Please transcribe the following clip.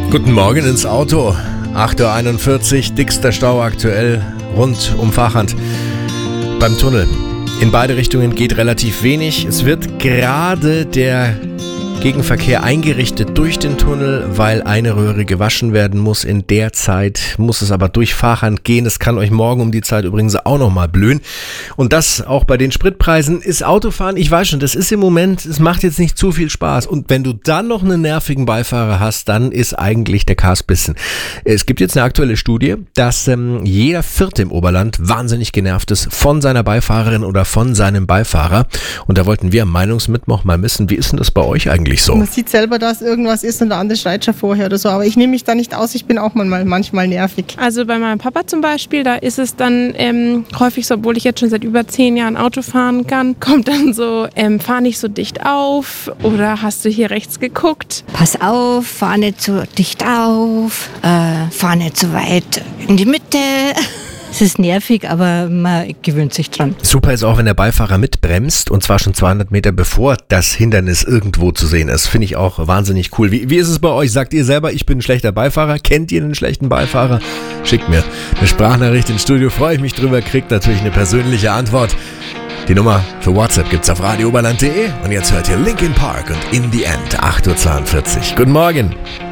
Guten Morgen ins Auto. 8.41 Uhr, dickster Stau aktuell rund um Vachand beim Tunnel. In beide Richtungen geht relativ wenig. Es wird gerade der Gegenverkehr eingerichtet durch den Tunnel, weil eine Röhre gewaschen werden muss. In der Zeit muss es aber durch Vachand gehen. Das kann euch morgen um die Zeit übrigens auch nochmal blühen. Und das auch bei den Spritpreisen ist Autofahren, ich weiß schon, das ist im Moment, es macht jetzt nicht zu viel Spaß. Und wenn du dann noch einen nervigen Beifahrer hast, dann ist eigentlich der Kars bissen. Es gibt jetzt eine aktuelle Studie, dass jeder Vierte im Oberland wahnsinnig genervt ist von seiner Beifahrerin oder von seinem Beifahrer. Und da wollten wir am Meinungsmittwoch mal wissen, wie ist denn das bei euch eigentlich so? Man sieht selber, dass irgendwas ist und der andere schreit schon vorher oder so. Aber ich nehme mich da nicht aus, ich bin auch manchmal nervig. Also bei meinem Papa zum Beispiel, da ist es dann häufig so, obwohl ich jetzt schon seit über 10 Jahren Auto fahren kann, kommt dann so, fahr nicht so dicht auf oder hast du hier rechts geguckt? Pass auf, fahr nicht so dicht auf, fahr nicht so weit in die Mitte. Es ist nervig, aber man gewöhnt sich dran. Super ist auch, wenn der Beifahrer mitbremst und zwar schon 200 Meter bevor das Hindernis irgendwo zu sehen ist. Finde ich auch wahnsinnig cool. Wie ist es bei euch? Sagt ihr selber, ich bin ein schlechter Beifahrer? Kennt ihr einen schlechten Beifahrer? Schickt mir eine Sprachnachricht ins Studio, freue ich mich drüber, kriegt natürlich eine persönliche Antwort. Die Nummer für WhatsApp gibt's auf radiooberland.de und jetzt hört ihr Linkin Park und In the End, 8.42 Uhr. Guten Morgen.